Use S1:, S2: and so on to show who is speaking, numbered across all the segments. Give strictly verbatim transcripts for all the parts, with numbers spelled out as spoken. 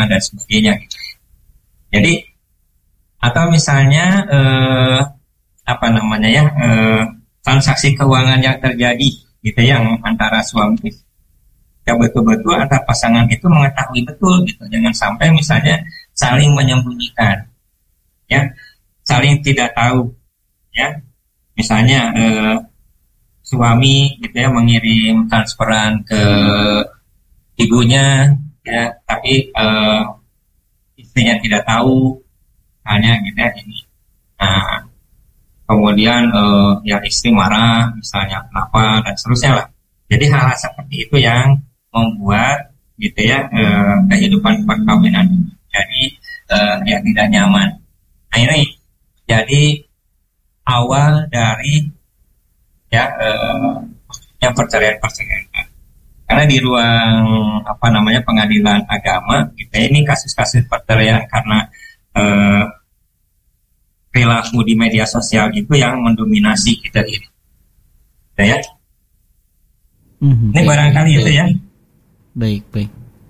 S1: perbankan dan sebagainya gitu. Jadi atau misalnya eh, apa namanya ya eh, transaksi keuangan yang terjadi gitu yang antara suami istri, ya betul-betul antara pasangan itu mengetahui betul gitu, jangan sampai misalnya saling menyembunyikan, ya saling tidak tahu, ya misalnya eh, suami gitu ya mengirim transferan ke ibunya, ya tapi eh, istrinya tidak tahu, hanya gitu ya ini. Nah, kemudian eh, ya istri marah misalnya kenapa dan seterusnya lah. Jadi hal-hal seperti itu yang membuat gitu ya eh, kehidupan perkawinan jadi eh, ya tidak nyaman. Nah ini jadi awal dari ya eh, yang perceraian-perceraian. Karena di ruang apa namanya pengadilan agama gitu ya, ini kasus-kasus perceraian karena eh, perilaku di media sosial itu yang mendominasi kita ini. Ya.
S2: Mm-hmm.
S1: Ini barangkali itu ya.
S2: Baik, baik.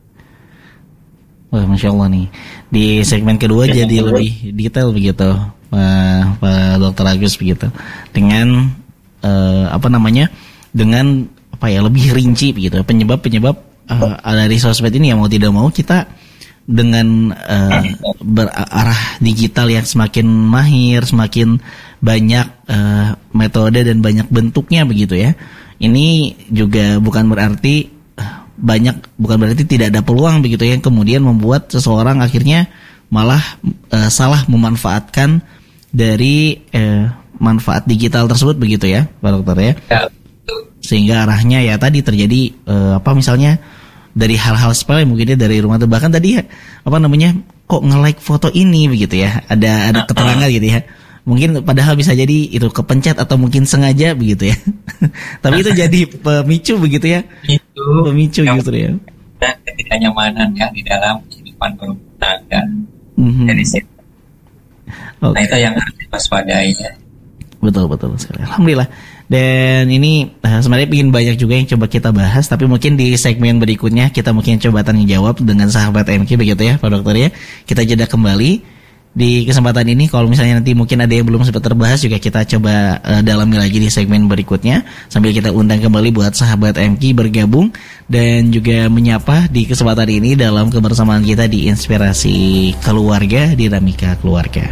S2: Wah, Masya Allah nih. Di segmen kedua ya, jadi lebih detail begitu, Pak, Pak Dokter Agus begitu. Dengan uh, apa namanya? Dengan apa ya? Lebih rinci begitu. Penyebab-penyebab uh, dari sosmed ini yang mau tidak mau kita dengan uh, berarah digital yang semakin mahir, semakin banyak uh, metode dan banyak bentuknya begitu ya. Ini juga bukan berarti uh, banyak, bukan berarti tidak ada peluang begitu ya, yang kemudian membuat seseorang akhirnya malah uh, salah memanfaatkan dari uh, manfaat digital tersebut begitu ya, Pak Dokter ya. Sehingga arahnya ya tadi terjadi uh, apa misalnya dari hal-hal sepele mungkin dari rumah tuh, bahkan tadi apa namanya kok nge-like foto ini begitu ya, ada ada keterangan gitu ya, mungkin padahal bisa jadi itu kepencet atau mungkin sengaja begitu ya. Tapi itu jadi pemicu begitu ya,
S1: itu
S2: pemicu gitu ya,
S1: dan ketidaknyamanan ya di dalam kehidupan berumah tangga.
S2: Mm-hmm.
S1: Dari situ okay. Nah itu yang harus diwaspadai ya. Betul
S2: betul sekali, alhamdulillah. Dan ini uh, sebenarnya ingin banyak juga yang coba kita bahas, tapi mungkin di segmen berikutnya kita mungkin coba tanya jawab dengan sahabat M K begitu ya Pak Dokter ya. Kita jeda kembali di kesempatan ini. Kalau misalnya nanti mungkin ada yang belum sempat terbahas juga kita coba uh, dalami lagi di segmen berikutnya, sambil kita undang kembali buat sahabat M K bergabung dan juga menyapa di kesempatan ini dalam kebersamaan kita di Inspirasi Keluarga, Dinamika Keluarga.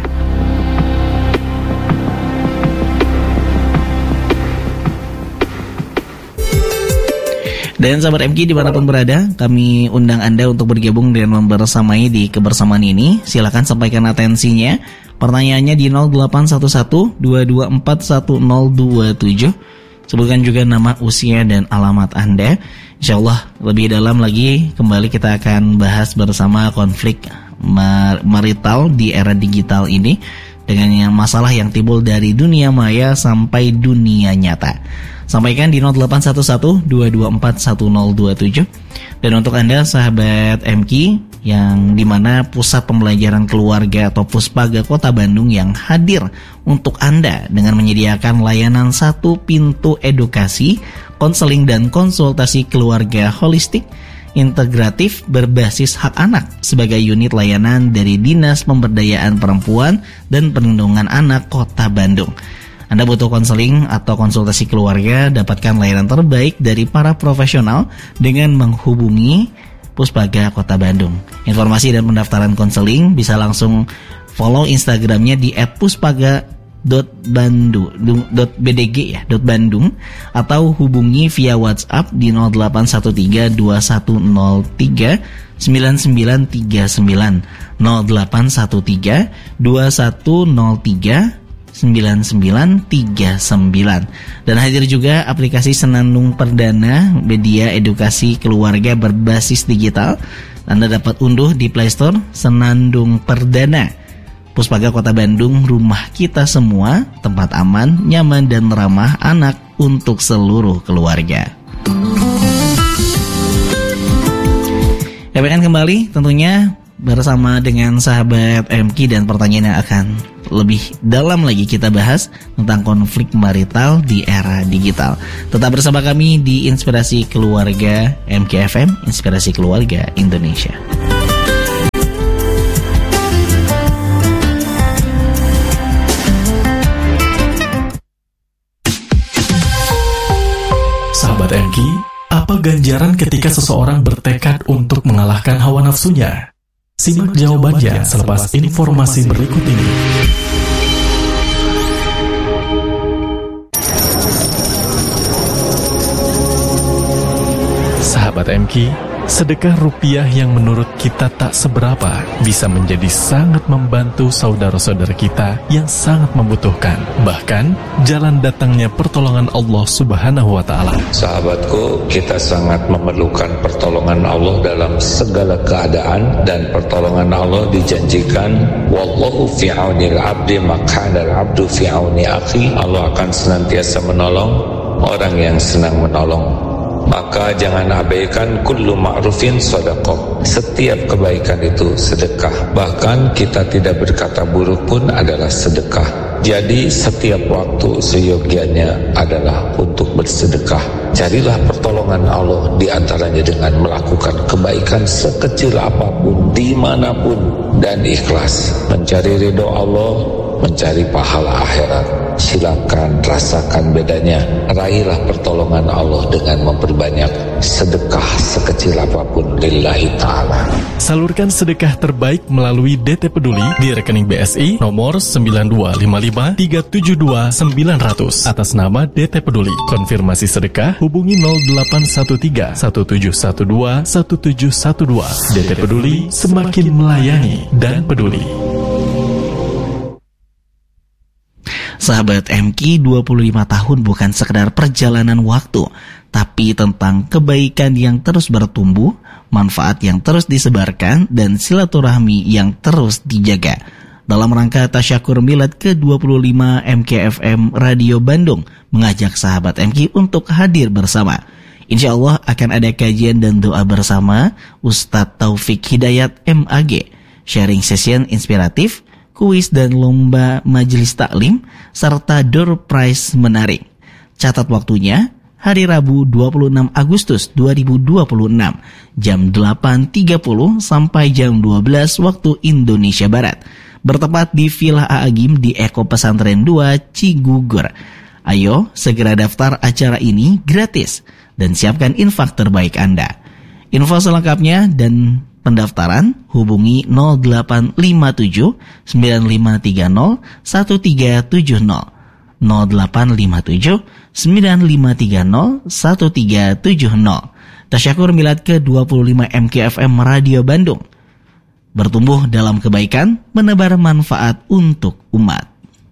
S2: Dan sahabat M K dimanapun berada, kami undang Anda untuk bergabung dan membersamai di kebersamaan ini. Silakan sampaikan atensinya. Pertanyaannya di nol delapan satu satu dua dua empat satu nol dua tujuh. Sebutkan juga nama, usia, dan alamat Anda. InsyaAllah lebih dalam lagi kembali kita akan bahas bersama konflik mar- marital di era digital ini, dengan yang masalah yang timbul dari dunia maya sampai dunia nyata. Sampaikan di nol delapan satu satu dua dua empat satu nol dua tujuh. Dan untuk Anda sahabat M K yang dimana pusat pembelajaran keluarga atau Puspaga Kota Bandung yang hadir untuk Anda dengan menyediakan layanan satu pintu edukasi, konseling dan konsultasi keluarga holistik integratif berbasis hak anak sebagai unit layanan dari Dinas Pemberdayaan Perempuan dan Perlindungan Anak Kota Bandung. Anda butuh konseling atau konsultasi keluarga, dapatkan layanan terbaik dari para profesional dengan menghubungi Puspaga Kota Bandung. Informasi dan pendaftaran konseling bisa langsung follow Instagramnya di et puspaga dot bandung dot b d g ya dot bandung atau hubungi via WhatsApp di nol delapan satu tiga dua satu nol tiga sembilan sembilan tiga sembilan nol delapan satu tiga dua satu nol tiga sembilan sembilan tiga sembilan. Dan hadir juga aplikasi Senandung Perdana, media edukasi keluarga berbasis digital. Anda dapat unduh di Play Store Senandung Perdana. Puspaga Kota Bandung, rumah kita semua, tempat aman, nyaman dan ramah anak untuk seluruh keluarga. Kami akan kembali tentunya bersama dengan sahabat M K dan pertanyaan yang akan lebih dalam lagi kita bahas tentang konflik marital di era digital. Tetap bersama kami di Inspirasi Keluarga M K F M, Inspirasi Keluarga Indonesia.
S3: ganjaran ketika seseorang bertekad untuk mengalahkan hawa nafsunya? Simak jawabannya selepas informasi berikut ini. Sahabat M K, sedekah rupiah yang menurut kita tak seberapa bisa menjadi sangat membantu saudara-saudara kita yang sangat membutuhkan. Bahkan, jalan datangnya pertolongan Allah Subhanahu wa Ta'ala.
S4: Sahabatku, kita sangat memerlukan pertolongan Allah dalam segala keadaan, dan pertolongan Allah dijanjikan, wallahu fi aunil abdi makana al-abdu fi auni akhi. Allah akan senantiasa menolong orang yang senang menolong. Maka jangan abaikan kullu ma'rufin sedekah. Setiap kebaikan itu sedekah. Bahkan kita tidak berkata buruk pun adalah sedekah. Jadi setiap waktu seyogianya adalah untuk bersedekah. Carilah pertolongan Allah di antaranya dengan melakukan kebaikan sekecil apapun, dimanapun, dan ikhlas. Mencari ridho Allah, mencari pahala akhirat. Silakan rasakan bedanya. Raihlah pertolongan Allah dengan memperbanyak sedekah sekecil apapun lillahi ta'ala.
S3: Salurkan sedekah terbaik melalui D T Peduli di rekening B S I nomor sembilan dua lima lima tiga tujuh dua sembilan nol nol atas nama D T Peduli. Konfirmasi sedekah hubungi nol delapan satu tiga satu tujuh satu dua satu tujuh satu dua. D T Peduli, semakin melayani dan peduli.
S2: Sahabat M K, dua puluh lima tahun bukan sekedar perjalanan waktu, tapi tentang kebaikan yang terus bertumbuh, manfaat yang terus disebarkan, dan silaturahmi yang terus dijaga. Dalam rangka Tasyakur Milad ke dua puluh lima, M K F M Radio Bandung mengajak sahabat M K untuk hadir bersama. Insya Allah akan ada kajian dan doa bersama Ustadz Taufik Hidayat M A G, sharing session inspiratif, kuis dan lomba majelis taklim, serta door prize menarik. Catat waktunya, hari Rabu dua puluh enam Agustus dua ribu dua puluh enam, jam delapan tiga puluh sampai jam dua belas waktu Indonesia Barat. Bertempat di Villa Aagim di Eko Pesantren dua, Cigugur. Ayo, segera daftar acara ini gratis dan siapkan infak terbaik Anda. Info selengkapnya dan pendaftaran hubungi nol delapan lima tujuh sembilan lima tiga nol satu tiga tujuh nol, nol delapan lima tujuh sembilan lima tiga nol satu tiga tujuh nol. Tasyakur Milad ke dua puluh lima M K F M Radio Bandung. Bertumbuh dalam kebaikan, menebar manfaat untuk umat.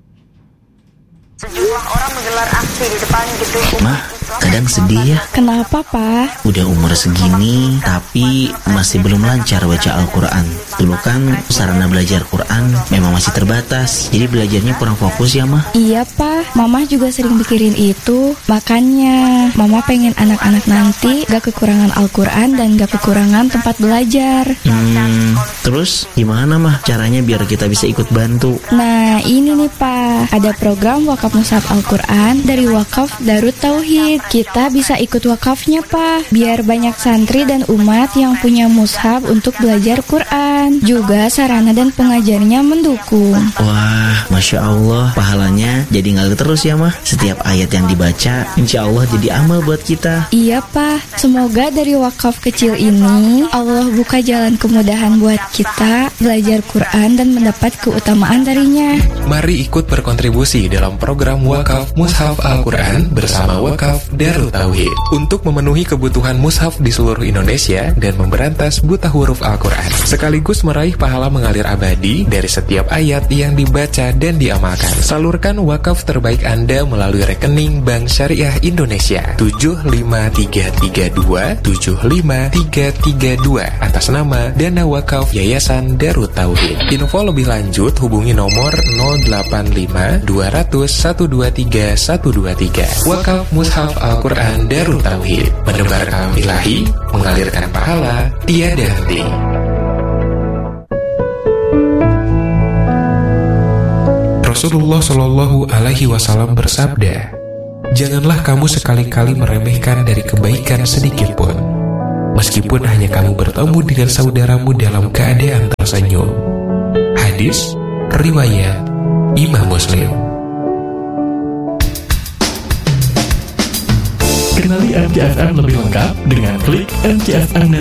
S5: Sejumlah orang menggelar aksi di depan gedung
S2: Mah, kadang sedih ya.
S5: Kenapa, Pak?
S2: Udah umur segini, tapi masih belum lancar baca Al-Quran. Dulu kan sarana belajar Quran memang masih terbatas, jadi belajarnya kurang fokus ya, Mah.
S5: Iya, Pak. Mama juga sering mikirin itu. Makanya, Mama pengen anak-anak nanti gak kekurangan Al-Quran dan gak kekurangan tempat belajar.
S2: Hmm, terus gimana, Mah, caranya biar kita bisa ikut bantu?
S5: Nah, ini nih, Pak. Ada program wakaf mushaf Al-Quran dari Wakaf Darut Tauhid. Kita bisa ikut wakafnya, Pak, biar banyak santri dan umat yang punya mushaf untuk belajar Quran. Juga sarana dan pengajarnya mendukung.
S2: Wah, Masya Allah, pahalanya jadi ngalir terus ya, Mah. Setiap ayat yang dibaca, insya Allah jadi amal buat kita.
S5: Iya, Pak. Semoga dari wakaf kecil ini, Allah buka jalan kemudahan buat kita belajar Quran dan mendapat keutamaan darinya.
S6: Mari ikut berkontribusi dalam program Wakaf Mushaf Al-Quran bersama Wakaf Darut Tauhid untuk memenuhi kebutuhan mushaf di seluruh Indonesia dan memberantas buta huruf Al-Quran, sekaligus meraih pahala mengalir abadi dari setiap ayat yang dibaca dan diamalkan. Salurkan wakaf terbaik Anda melalui rekening Bank Syariah Indonesia tujuh lima tiga tiga dua tujuh lima tiga tiga dua atas nama Dana Wakaf Yayasan Darut Tauhid. Info lebih lanjut hubungi nomor nol delapan lima dua nol nol satu dua tiga satu dua tiga. Wakaf Mushaf Al-Quran Darut Tauhid, menebar kalam ilahi, mengalirkan pahala tiada henti. Rasulullah Shallallahu Alaihi Wasallam bersabda, janganlah kamu sekali-kali meremehkan dari kebaikan sedikit pun, meskipun hanya kamu bertemu dengan saudaramu dalam keadaan tersenyum. Hadis riwayat Imam Muslim.
S3: Kenali M K F M lebih lengkap dengan klik m k f m net